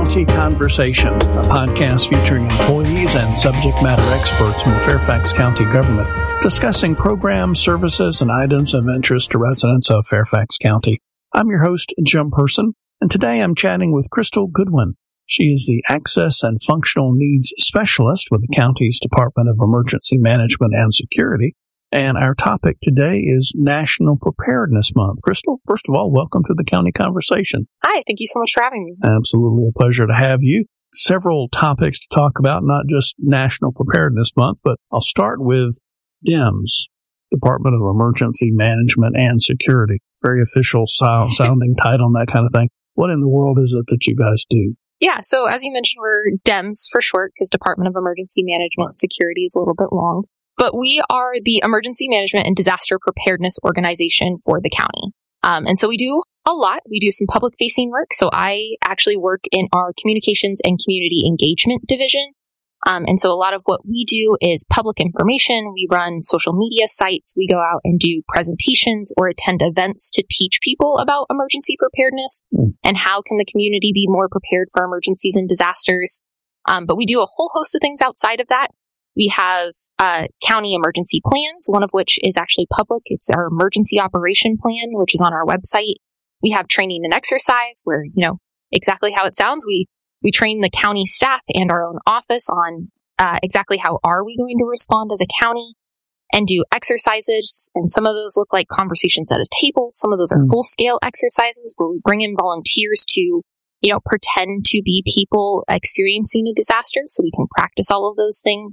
County Conversation, a podcast featuring employees and subject matter experts from the Fairfax County government discussing programs, services, and items of interest to residents of Fairfax County. I'm your host, Jim Person, and today I'm chatting with Crystal Goodwin. She is the Access and Functional Needs Specialist with the county's Department of Emergency Management and Security. And our topic today is National Preparedness Month. Crystal, first of all, welcome to the County Conversation. Hi, thank you so much for having me. Absolutely a pleasure to have you. Several topics to talk about, not just National Preparedness Month, but I'll start with DEMS, Department of Emergency Management and Security. Very official sounding title and that kind of thing. What in the world is it that you guys do? Yeah, so as you mentioned, we're DEMS for short, because Department of Emergency Management and Security is a little bit long. But we are the Emergency Management and Disaster Preparedness Organization for the county. And so we do a lot. We do some public-facing work. So I actually work in our Communications and Community Engagement Division. And so a lot of what we do is public information. We run social media sites. We go out and do presentations or attend events to teach people about emergency preparedness and how can the community be more prepared for emergencies and disasters. But we do a whole host of things outside of that. We have county emergency plans, one of which is actually public. It's our emergency operation plan, which is on our website. We have training and exercise where, exactly how it sounds. We train the county staff and our own office on exactly how are we going to respond as a county and do exercises. And some of those look like conversations at a table. Some of those are full-scale exercises where we bring in volunteers to pretend to be people experiencing a disaster so we can practice all of those things.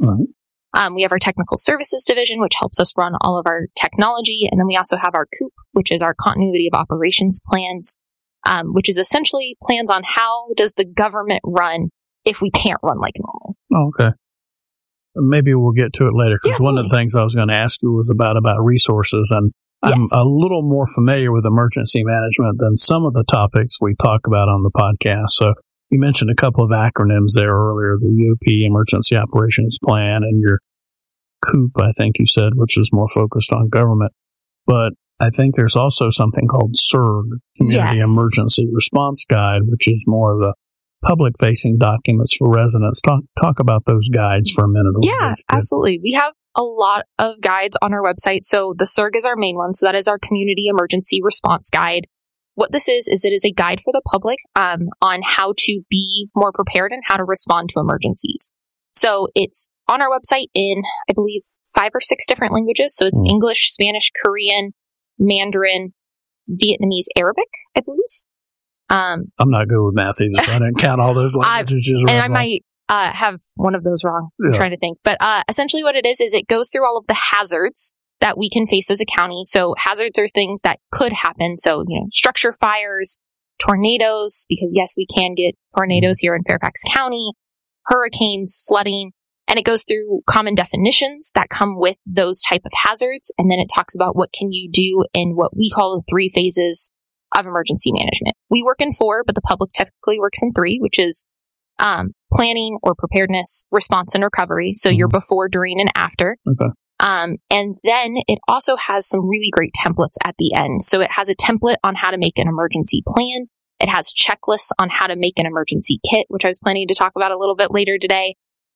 We have our technical services division, which helps us run all of our technology. And then we also have our COOP, which is our continuity of operations plans, which is essentially plans on how does the government run if we can't run like normal. Oh, okay. Maybe we'll get to it later, because one of the things I was going to ask you was about resources, and I'm a little more familiar with emergency management than some of the topics we talk about on the podcast. So you mentioned a couple of acronyms there earlier, the EOP, Emergency Operations Plan, and your COOP, I think you said, which is more focused on government. But I think there's also something called CERG, Community Emergency Response Guide, which is more of the public-facing documents for residents. Talk about those guides for a minute. Yeah, absolutely. We have a lot of guides on our website. So the CERG is our main one. So that is our Community Emergency Response Guide. What this is it is a guide for the public on how to be more prepared and how to respond to emergencies. So it's on our website in, I believe, 5 or 6 different languages. So it's English, Spanish, Korean, Mandarin, Vietnamese, Arabic, I believe. I'm not good with math either, so I didn't count all those languages. I might have one of those wrong. I'm trying to think. But essentially what it is it goes through all of the hazards that we can face as a county. So hazards are things that could happen. So, structure fires, tornadoes, because yes, we can get tornadoes here in Fairfax County, hurricanes, flooding, and it goes through common definitions that come with those type of hazards. And then it talks about what can you do in what we call the 3 phases of emergency management. We work in 4, but the public typically works in 3, which is planning or preparedness, response, and recovery. So you're before, during, and after. Okay. And then it also has some really great templates at the end. So it has a template on how to make an emergency plan. It has checklists on how to make an emergency kit, which I was planning to talk about a little bit later today,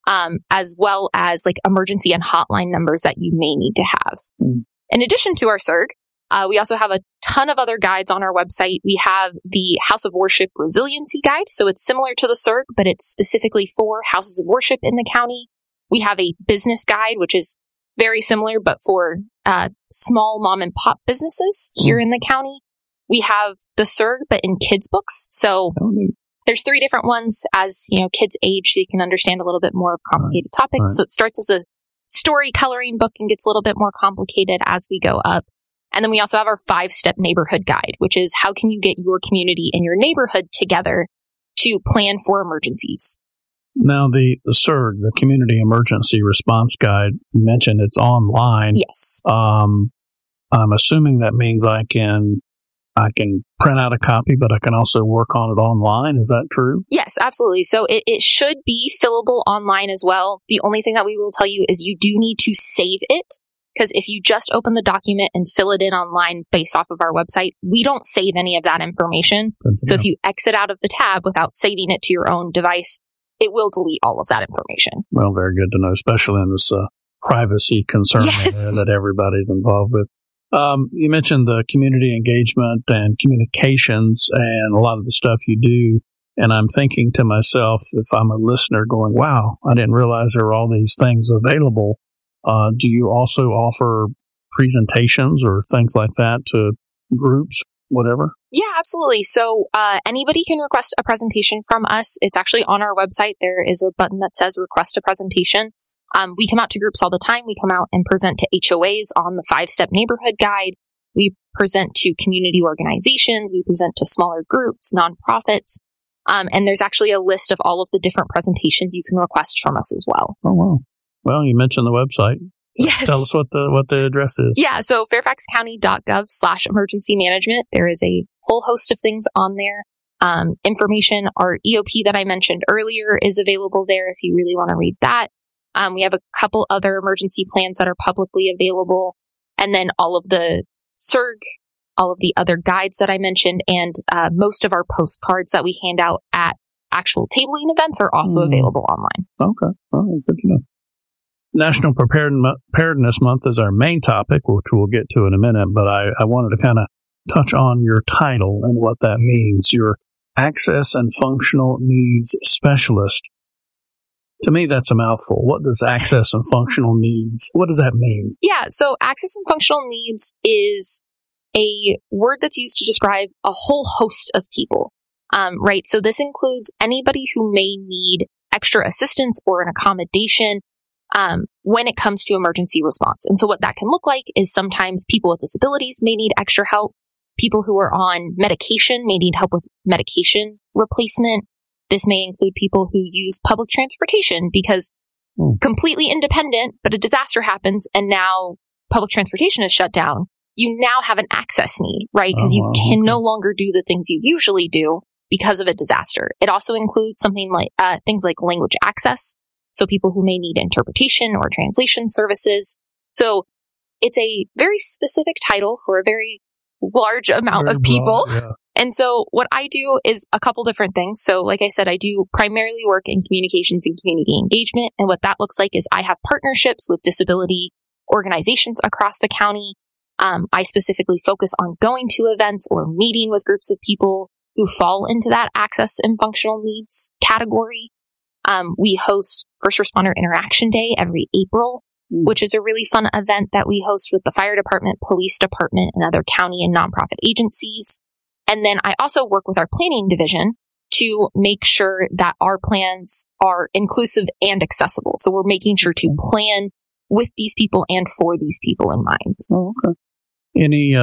as well as like emergency and hotline numbers that you may need to have. In addition to our CERG, we also have a ton of other guides on our website. We have the House of Worship Resiliency Guide. So it's similar to the CERG, but it's specifically for houses of worship in the county. We have a business guide, which is very similar, but for small mom and pop businesses here in the county. We have the CERG, but in kids' books. So there's 3 different ones as, kids age, so you can understand a little bit more of complicated topics. So it starts as a story coloring book and gets a little bit more complicated as we go up. And then we also have our 5-step neighborhood guide, which is how can you get your community and your neighborhood together to plan for emergencies. Now, the CERG, the Community Emergency Response Guide, you mentioned it's online. Yes. I'm assuming that means I can print out a copy, but I can also work on it online. Is that true? Yes, absolutely. So it should be fillable online as well. The only thing that we will tell you is you do need to save it because if you just open the document and fill it in online based off of our website, we don't save any of that information. So if you exit out of the tab without saving it to your own device, it will delete all of that information. Well, very good to know, especially in this privacy concern that everybody's involved with. You mentioned the community engagement and communications and a lot of the stuff you do. And I'm thinking to myself, if I'm a listener going, wow, I didn't realize there were all these things available. Do you also offer presentations or things like that to groups, whatever? Yeah, absolutely. So anybody can request a presentation from us. It's actually on our website. There is a button that says request a presentation. We come out to groups all the time. We come out and present to HOAs on the 5-step neighborhood guide. We present to community organizations. We present to smaller groups, nonprofits. And there's actually a list of all of the different presentations you can request from us as well. Oh, wow. Well, you mentioned the website. So yes. Tell us what the address is. Yeah. So fairfaxcounty.gov/emergency management. There is a whole host of things on there. Information, our EOP that I mentioned earlier is available there if you really want to read that. We have a couple other emergency plans that are publicly available. And then all of the CERG, all of the other guides that I mentioned, and most of our postcards that we hand out at actual tabling events are also available online. Okay. All right. Good to know. National Preparedness Month is our main topic, which we'll get to in a minute, but I wanted to kind of touch on your title and what that means. You're Access and Functional Needs Specialist. To me, that's a mouthful. What does access and functional needs, what does that mean? Yeah, so access and functional needs is a word that's used to describe a whole host of people, right? So this includes anybody who may need extra assistance or an accommodation when it comes to emergency response. And so what that can look like is sometimes people with disabilities may need extra help. People who are on medication may need help with medication replacement. This may include people who use public transportation because completely independent, but a disaster happens and now public transportation is shut down. You now have an access need, right? Because you can no longer do the things you usually do because of a disaster. It also includes something like things like language access. So people who may need interpretation or translation services. So it's a very specific title for a very large amount of people. Broad, yeah. And so what I do is a couple different things. So like I said, I do primarily work in communications and community engagement. And what that looks like is I have partnerships with disability organizations across the county. I specifically focus on going to events or meeting with groups of people who fall into that access and functional needs category. We host First Responder Interaction Day every April, which is a really fun event that we host with the fire department, police department, and other county and nonprofit agencies. And then I also work with our planning division to make sure that our plans are inclusive and accessible. So we're making sure to plan with these people and for these people in mind. Oh, okay. Any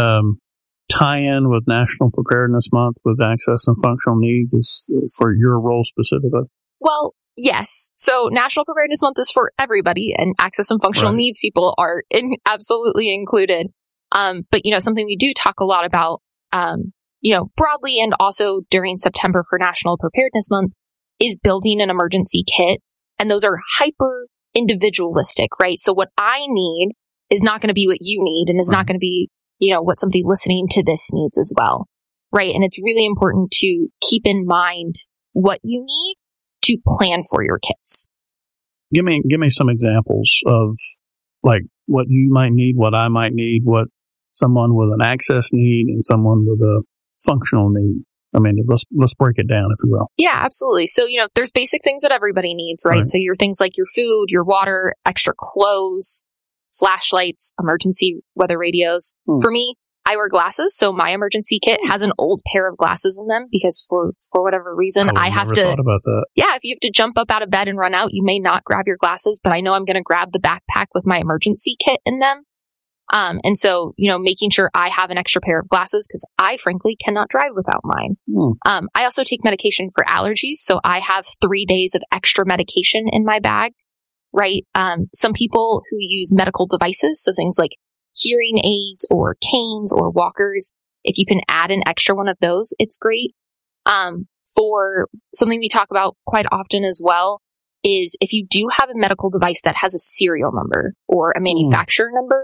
tie-in with National Preparedness Month with access and functional needs is for your role specifically? Well, yes. So National Preparedness Month is for everybody, and access and functional needs people are absolutely included. But, something we do talk a lot about, broadly and also during September for National Preparedness Month is building an emergency kit. And those are hyper individualistic, right? So what I need is not going to be what you need, and is not going to be, what somebody listening to this needs as well, right? And it's really important to keep in mind what you need to plan for your kits. Give me some examples of like what you might need, what I might need, what someone with an access need and someone with a functional need. I mean, let's break it down, if you will. Yeah, absolutely. So, there's basic things that everybody needs, right? So your things like your food, your water, extra clothes, flashlights, emergency weather radios. For me, I wear glasses, so my emergency kit has an old pair of glasses in them because for whatever reason, I have to. Thought about that. Yeah, if you have to jump up out of bed and run out, you may not grab your glasses, but I know I'm going to grab the backpack with my emergency kit in them. And so, making sure I have an extra pair of glasses because I frankly cannot drive without mine. I also take medication for allergies. So I have 3 days of extra medication in my bag, right? Some people who use medical devices, so things like hearing aids or canes or walkers, if you can add an extra one of those, it's great. For something we talk about quite often as well is if you do have a medical device that has a serial number or a manufacturer number,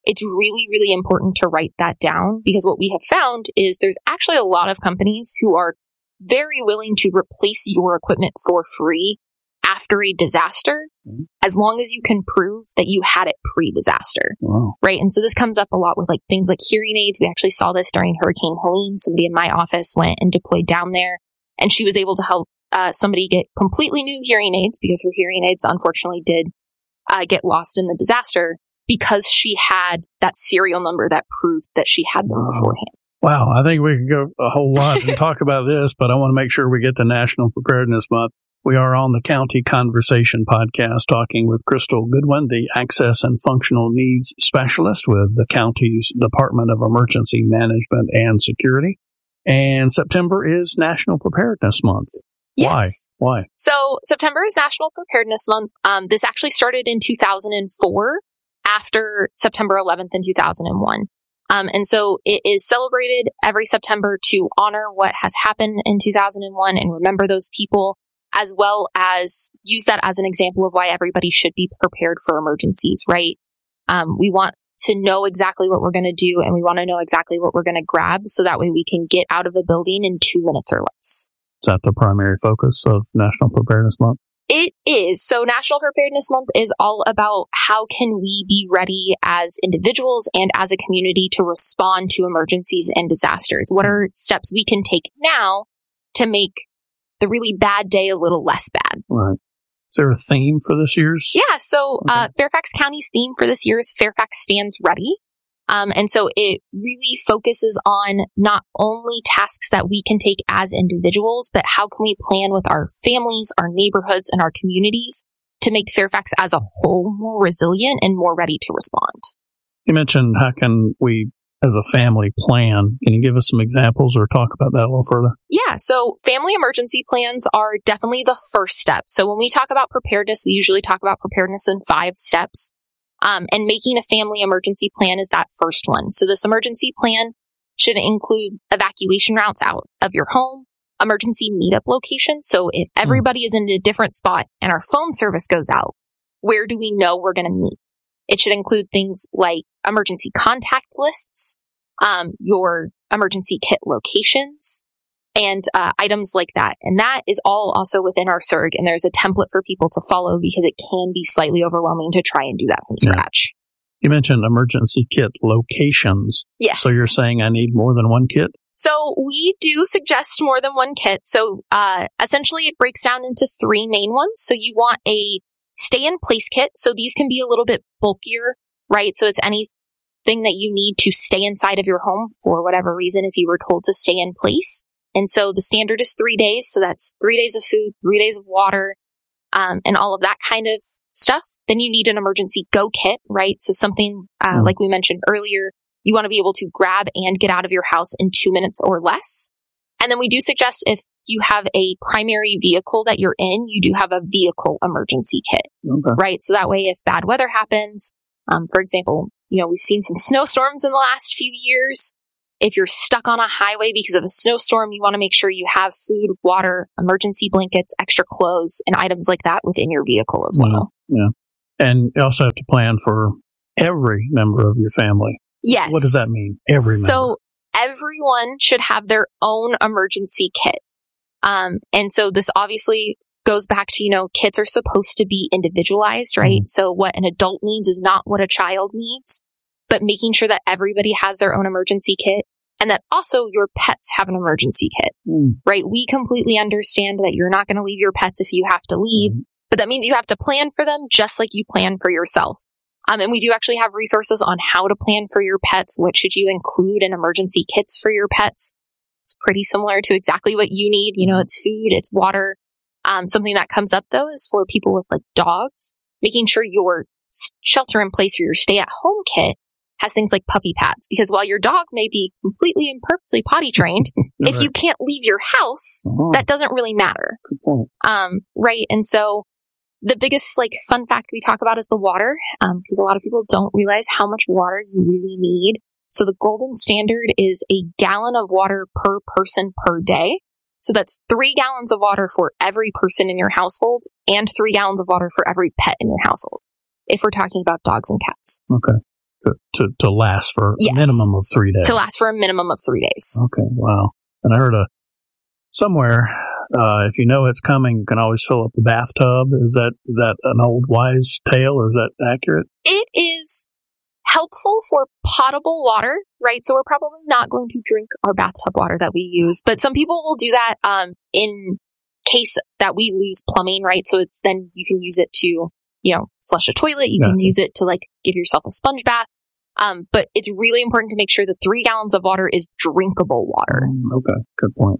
it's really, really important to write that down, because what we have found is there's actually a lot of companies who are very willing to replace your equipment for free after a disaster, as long as you can prove that you had it pre-disaster. Wow. Right? And so this comes up a lot with like things like hearing aids. We actually saw this during Hurricane Helene. Somebody in my office went and deployed down there, and she was able to help somebody get completely new hearing aids, because her hearing aids unfortunately did get lost in the disaster, because she had that serial number that proved that she had them beforehand. Wow. I think we could go a whole lot and talk about this, but I want to make sure we get to National Preparedness Month. We are on the County Conversation podcast talking with Crystal Goodwin, the Access and Functional Needs Specialist with the county's Department of Emergency Management and Security. And September is National Preparedness Month. Yes. Why? So September is National Preparedness Month. This actually started in 2004 after September 11th in 2001. And so it is celebrated every September to honor what has happened in 2001 and remember those people, as well as use that as an example of why everybody should be prepared for emergencies, right? We want to know exactly what we're going to do, and we want to know exactly what we're going to grab, so that way we can get out of a building in 2 minutes or less. Is that the primary focus of National Preparedness Month? It is. So National Preparedness Month is all about how can we be ready as individuals and as a community to respond to emergencies and disasters? What are steps we can take now to make the really bad day a little less bad? Right. Is there a theme for this year's? Yeah. So Fairfax County's theme for this year is Fairfax Stands Ready. And so it really focuses on not only tasks that we can take as individuals, but how can we plan with our families, our neighborhoods, and our communities to make Fairfax as a whole more resilient and more ready to respond. You mentioned how can we as a family plan. Can you give us some examples or talk about that a little further? Yeah. So family emergency plans are definitely the first step. So when we talk about preparedness, we usually talk about preparedness in 5 steps. And making a family emergency plan is that first one. So this emergency plan should include evacuation routes out of your home, emergency meetup locations. So if everybody is in a different spot and our phone service goes out, where do we know we're going to meet? It should include things like emergency contact lists, your emergency kit locations, and items like that. And that is all also within our CERG. And there's a template for people to follow because it can be slightly overwhelming to try and do that from scratch. You mentioned emergency kit locations. Yes. So you're saying I need more than one kit? So we do suggest more than one kit. So essentially it breaks down into 3 main ones. So you want a stay-in-place kit. So these can be a little bit bulkier, right? So it's anything that you need to stay inside of your home for whatever reason if you were told to stay in place. And so the standard is 3 days. So that's 3 days of food, 3 days of water, and all of that kind of stuff. Then you need an emergency go kit, right? So something like we mentioned earlier, you want to be able to grab and get out of your house in 2 minutes or less. And then we do suggest if you have a primary vehicle that you're in, you do have a vehicle emergency kit, right? So that way, if bad weather happens, for example, we've seen some snowstorms in the last few years. If you're stuck on a highway because of a snowstorm, you want to make sure you have food, water, emergency blankets, extra clothes, and items like that within your vehicle as well. Yeah. And you also have to plan for every member of your family. Yes. What does that mean? Every member. So everyone should have their own emergency kit. And so this obviously goes back to, kits are supposed to be individualized, right? So what an adult needs is not what a child needs, but making sure that everybody has their own emergency kit and that also your pets have an emergency kit, right? We completely understand that you're not going to leave your pets if you have to leave, but that means you have to plan for them just like you plan for yourself. And we do actually have resources on how to plan for your pets. What should you include in emergency kits for your pets? It's pretty similar to exactly what you need. It's food, it's water. Something that comes up though is for people with like dogs, making sure your shelter in place or your stay at home kit has things like puppy pads, because while your dog may be completely and perfectly potty trained, if you can't leave your house, that doesn't really matter. Right. And so the biggest fun fact we talk about is the water, because a lot of people don't realize how much water you really need. So the golden standard is a gallon of water per person per day. So that's 3 gallons of water for every person in your household and 3 gallons of water for every pet in your household, if we're talking about dogs and cats. Okay. To last for a minimum of 3 days. To last for a minimum of 3 days. Okay, wow. And I heard somewhere, if you know it's coming, you can always fill up the bathtub. Is that an old wise tale, or is that accurate? It is helpful for potable water, right? So we're probably not going to drink our bathtub water that we use, but some people will do that in case that we lose plumbing, right? So it's then you can use it to, flush a toilet. You can use it to give yourself a sponge bath. But it's really important to make sure that 3 gallons of water is drinkable water. Okay, good point.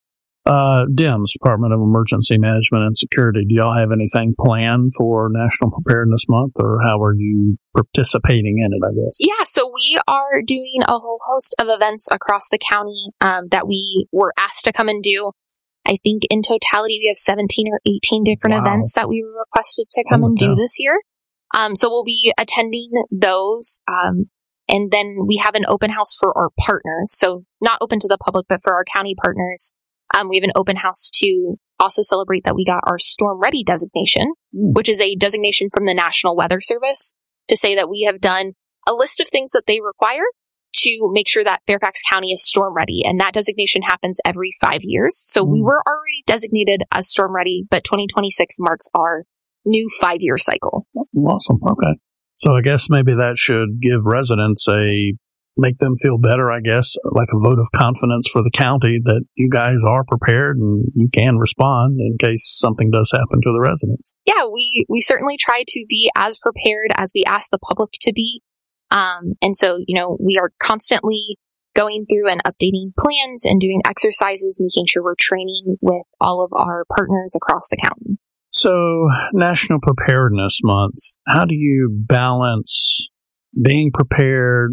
DEMS, Department of Emergency Management and Security, do y'all have anything planned for National Preparedness Month, or how are you participating in it, I guess? Yeah, so we are doing a whole host of events across the county that we were asked to come and do. I think in totality we have 17 or 18 different events that we were requested to come and do this year. So we'll be attending those. And then we have an open house for our partners. So not open to the public, but for our county partners. We have an open house to also celebrate that we got our Storm Ready designation, which is a designation from the National Weather Service to say that we have done a list of things that they require to make sure that Fairfax County is storm ready. And that designation happens every 5 years. So we were already designated as storm ready, but 2026 marks our new 5-year cycle. Awesome. Okay. So I guess maybe that should give residents make them feel better, I guess, like a vote of confidence for the county that you guys are prepared and you can respond in case something does happen to the residents. Yeah, we certainly try to be as prepared as we ask the public to be. And so, we are constantly going through and updating plans and doing exercises, making sure we're training with all of our partners across the county. So, National Preparedness Month, how do you balance being prepared,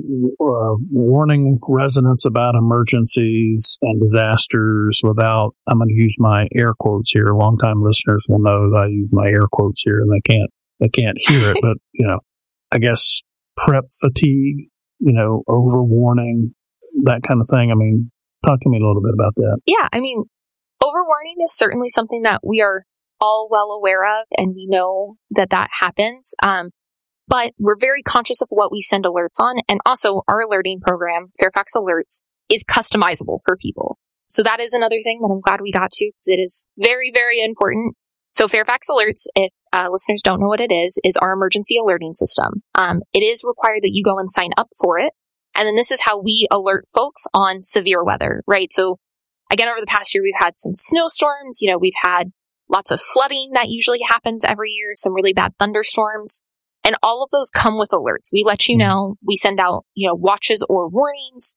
warning residents about emergencies and disasters without, I'm going to use my air quotes here. Longtime listeners will know that I use my air quotes here and they can't hear it, but, I guess prep fatigue, overwarning, that kind of thing. I mean, talk to me a little bit about that. Yeah, overwarning is certainly something that we are all well aware of, and we know that happens. But we're very conscious of what we send alerts on. And also our alerting program, Fairfax Alerts, is customizable for people. So that is another thing that I'm glad we got to, because it is very, very important. So Fairfax Alerts, if listeners don't know what it is our emergency alerting system. It is required that you go and sign up for it. And then this is how we alert folks on severe weather, right? So again, over the past year, we've had some snowstorms. We've had lots of flooding that usually happens every year, some really bad thunderstorms. And all of those come with alerts. We let you know, we send out, watches or warnings.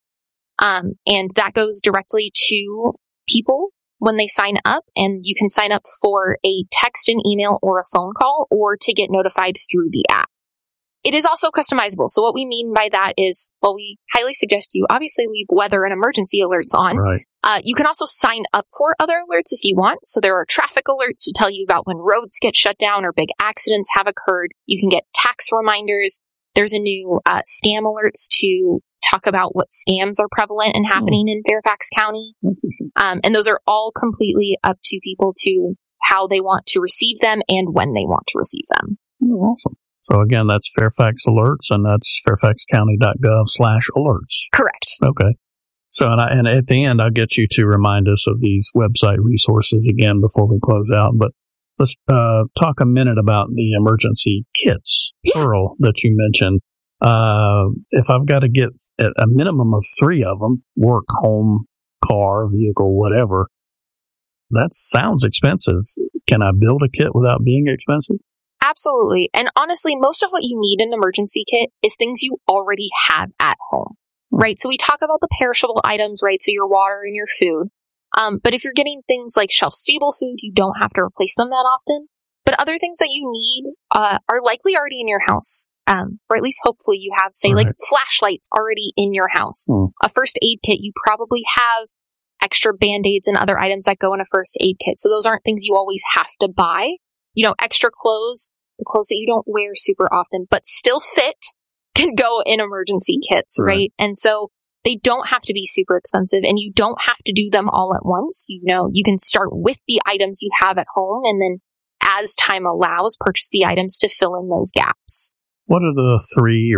And that goes directly to people when they sign up. And you can sign up for a text, an email, or a phone call, or to get notified through the app. It is also customizable. So what we mean by that is, we highly suggest you obviously leave weather and emergency alerts on. Right. You can also sign up for other alerts if you want. So there are traffic alerts to tell you about when roads get shut down or big accidents have occurred. You can get tax reminders. There's a new scam alerts to talk about what scams are prevalent and happening in Fairfax County. And those are all completely up to people to how they want to receive them and when they want to receive them. Oh, awesome. So again, that's Fairfax Alerts, and that's fairfaxcounty.gov/alerts. Correct. Okay. So, and at the end, I'll get you to remind us of these website resources again before we close out. But let's talk a minute about the emergency kits, plural, that you mentioned. If I've got to get a minimum of 3 of them, work, home, car, vehicle, whatever, that sounds expensive. Can I build a kit without being expensive? Absolutely. And honestly, most of what you need in an emergency kit is things you already have at home. Right. So we talk about the perishable items, right? So your water and your food. But if you're getting things like shelf stable food, you don't have to replace them that often. But other things that you need are likely already in your house. Or at least hopefully you have, say, like flashlights already in your house. A first aid kit, you probably have extra Band-Aids and other items that go in a first aid kit. So those aren't things you always have to buy. Extra clothes, the clothes that you don't wear super often, but still fit, can go in emergency kits, right? And so they don't have to be super expensive, and you don't have to do them all at once. You can start with the items you have at home, and then as time allows, purchase the items to fill in those gaps. What are the 3 or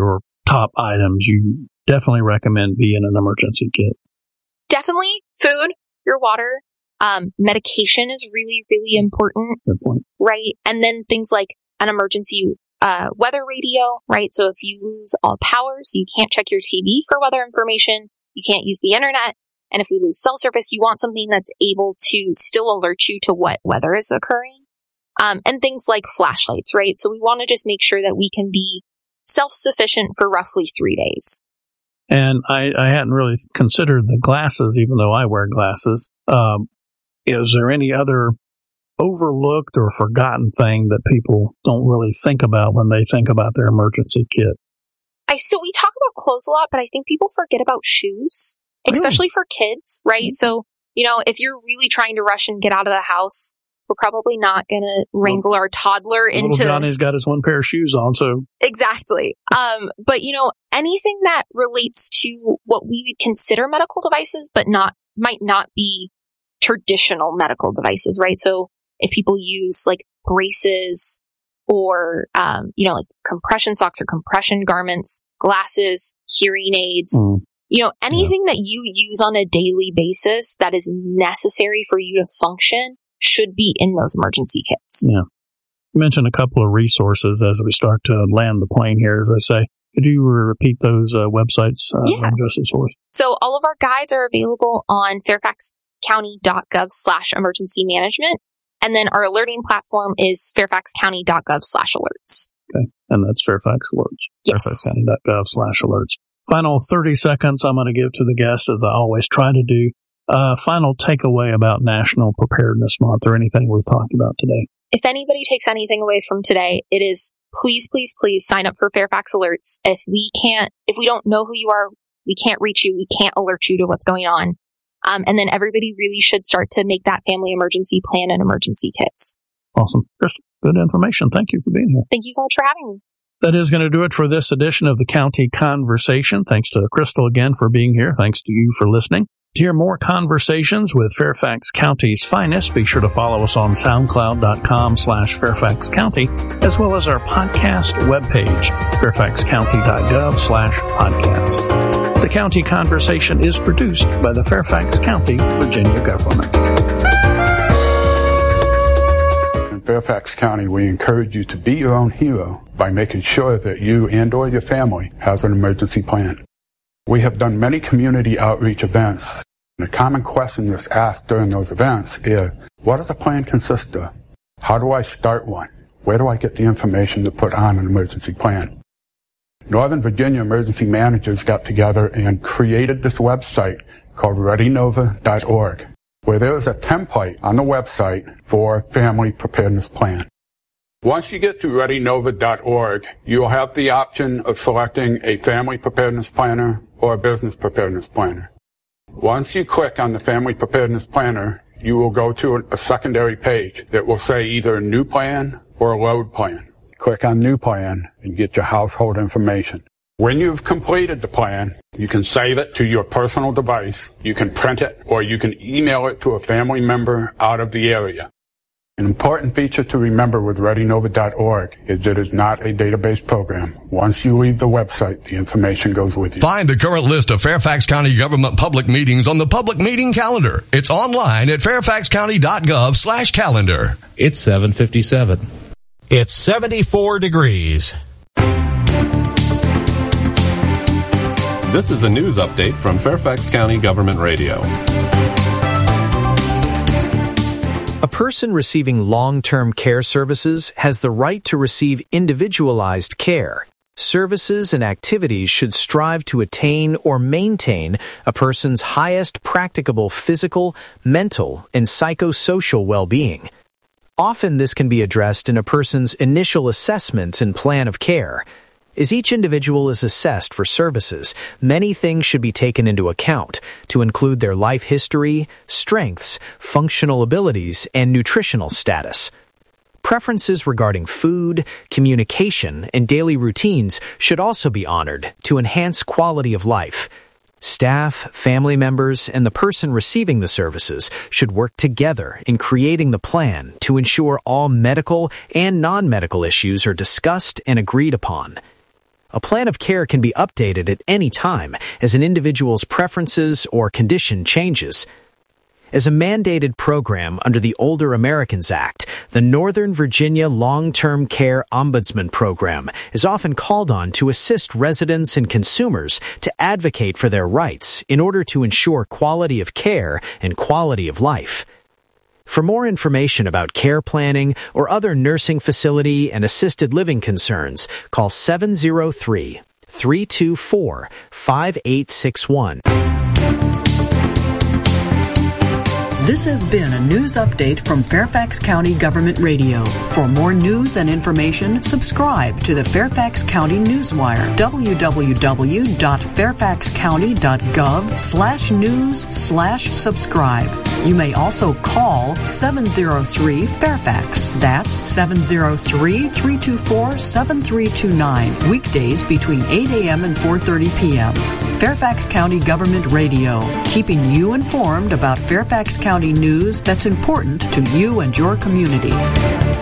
top items you definitely recommend be in an emergency kit? Definitely food, your water. Medication is really, really important. Good point. Right? And then things like an emergency weather radio, right? So if you lose all power, so you can't check your TV for weather information, you can't use the internet, and if we lose cell service, you want something that's able to still alert you to what weather is occurring. And things like flashlights, right? So we want to just make sure that we can be self-sufficient for roughly 3 days. And I hadn't really considered the glasses, even though I wear glasses. Is there any other overlooked or forgotten thing that people don't really think about when they think about their emergency kit? So we talk about clothes a lot, but I think people forget about shoes, especially for kids, right? Mm-hmm. So, if you're really trying to rush and get out of the house, we're probably not going to wrangle our toddler into... Little Johnny's got his one pair of shoes on, so... Exactly. But, anything that relates to what we would consider medical devices, but might not be traditional medical devices, right? So if people use like braces or, like compression socks or compression garments, glasses, hearing aids, anything that you use on a daily basis that is necessary for you to function should be in those emergency kits. Yeah. You mentioned a couple of resources as we start to land the plane here, as I say. Could you repeat those websites? So all of our guides are available on fairfaxcounty.gov/emergency management. And then our alerting platform is fairfaxcounty.gov/alerts. Okay. And that's Fairfax Alerts. Yes. fairfaxcounty.gov/alerts. Final 30 seconds I'm going to give to the guests, as I always try to do. Final takeaway about National Preparedness Month or anything we've talked about today. If anybody takes anything away from today, it is please, please, please sign up for Fairfax Alerts. If we don't know who you are, we can't reach you, we can't alert you to what's going on. And then everybody really should start to make that family emergency plan and emergency kits. Awesome. Crystal, good information. Thank you for being here. Thank you so much for having me. That is going to do it for this edition of the County Conversation. Thanks to Crystal again for being here. Thanks to you for listening. To hear more conversations with Fairfax County's finest, be sure to follow us on SoundCloud.com/Fairfax County, as well as our podcast webpage, fairfaxcounty.gov/podcast. The County Conversation is produced by the Fairfax County, Virginia government. In Fairfax County, we encourage you to be your own hero by making sure that you and or your family has an emergency plan. We have done many community outreach events. And a common question that's asked during those events is, what does a plan consist of? How do I start one? Where do I get the information to put on an emergency plan? Northern Virginia emergency managers got together and created this website called ReadyNova.org, where there is a template on the website for family preparedness plan. Once you get to ReadyNova.org, you will have the option of selecting a family preparedness planner or a business preparedness planner. Once you click on the family preparedness planner, you will go to a secondary page that will say either a new plan or a load plan. Click on new plan and get your household information. When you've completed the plan, you can save it to your personal device, you can print it, or you can email it to a family member out of the area. An important feature to remember with ReadyNova.org is it is not a database program. Once you leave the website, the information goes with you. Find the current list of Fairfax County government public meetings on the public meeting calendar. It's online at fairfaxcounty.gov/calendar. It's 7:57. It's 74 degrees. This is a news update from Fairfax County Government Radio. A person receiving long-term care services has the right to receive individualized care. Services and activities should strive to attain or maintain a person's highest practicable physical, mental, and psychosocial well-being. Often this can be addressed in a person's initial assessment and plan of care. As each individual is assessed for services, many things should be taken into account to include their life history, strengths, functional abilities, and nutritional status. Preferences regarding food, communication, and daily routines should also be honored to enhance quality of life. Staff, family members, and the person receiving the services should work together in creating the plan to ensure all medical and non-medical issues are discussed and agreed upon. A plan of care can be updated at any time as an individual's preferences or condition changes. As a mandated program under the Older Americans Act, the Northern Virginia Long-Term Care Ombudsman Program is often called on to assist residents and consumers to advocate for their rights in order to ensure quality of care and quality of life. For more information about care planning or other nursing facility and assisted living concerns, call 703-324-5861. This has been a news update from Fairfax County Government Radio. For more news and information, subscribe to the Fairfax County Newswire, www.fairfaxcounty.gov/news/subscribe. You may also call 703-FAIRFAX. That's 703-324-7329. Weekdays between 8 a.m. and 4:30 p.m. Fairfax County Government Radio, keeping you informed about Fairfax County news that's important to you and your community.